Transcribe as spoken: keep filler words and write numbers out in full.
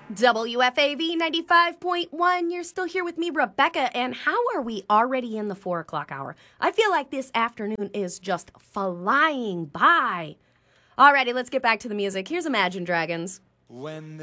W F A V ninety-five point one, you're still here with me, Rebecca, and how are we already in the four o'clock hour? I feel like this afternoon is just flying by. Alrighty, let's get back to the music. Here's Imagine Dragons. When